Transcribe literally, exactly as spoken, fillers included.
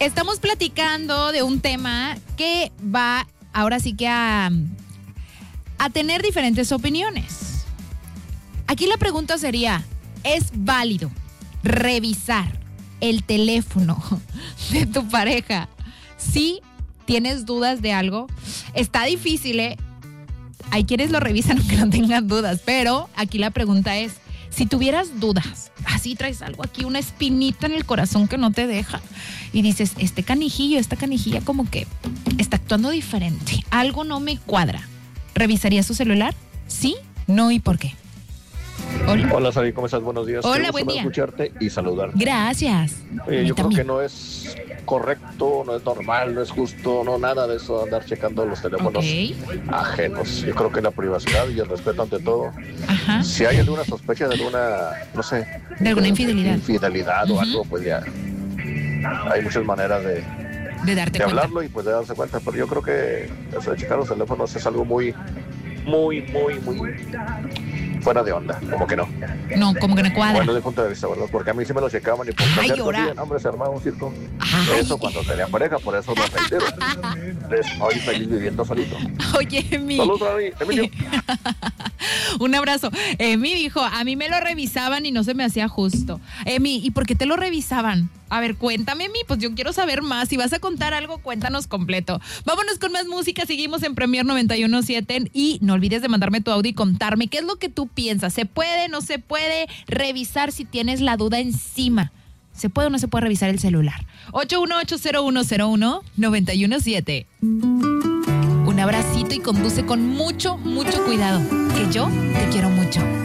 Estamos platicando de un tema que va ahora sí que a, a tener diferentes opiniones. Aquí la pregunta sería, ¿es válido revisar el teléfono de tu pareja si tienes dudas de algo? Está difícil, ¿eh? Hay quienes lo revisan aunque no tengan dudas, pero aquí la pregunta es, si tuvieras dudas, así traes algo aquí, una espinita en el corazón que no te deja y dices, este canijillo, esta canijilla como que está actuando diferente, algo no me cuadra, ¿revisarías su celular? ¿Sí? ¿No? ¿Y por qué? Hola, Hola Sari, ¿cómo estás? Buenos días. Hola, buen día. Escucharte y saludarte. Gracias. Eh, yo creo que no es correcto, no es normal, no es justo, no nada de eso, andar checando los teléfonos okay. ajenos. Yo creo que la privacidad y el respeto ante todo. Ajá. Si hay alguna sospecha de alguna, no sé, de alguna infidelidad, infidelidad uh-huh. o algo, pues ya hay muchas maneras de, de, darte de cuenta. hablarlo y pues de darse cuenta. Pero yo creo que eso de checar los teléfonos es algo muy, muy, muy, muy fuera de onda, como que no. No, como que no cuadra. Bueno, de punto de vista, ¿verdad? Porque a mí sí me lo checaban y por Ay, cierto, hombre, se armaba un circo. Ay. Eso cuando tenía pareja, por eso lo reitero. Hoy feliz viviendo solito. Oye, Emi. Saludos, Emilio. Un abrazo. Emi dijo, a mí me lo revisaban y no se me hacía justo. Emi, ¿y por qué te lo revisaban? A ver, cuéntame, Emi, pues yo quiero saber más. Si vas a contar algo, cuéntanos completo. Vámonos con más música, seguimos en Premier noventa y uno punto siete y no olvides de mandarme tu audio y contarme qué es lo que tú piensas. ¿Se puede, no se puede revisar si tienes la duda encima? ¿Se puede o no se puede revisar el celular? ocho uno ocho cero uno cero uno nueve uno siete. Un abracito y conduce con mucho, mucho cuidado, que yo te quiero mucho.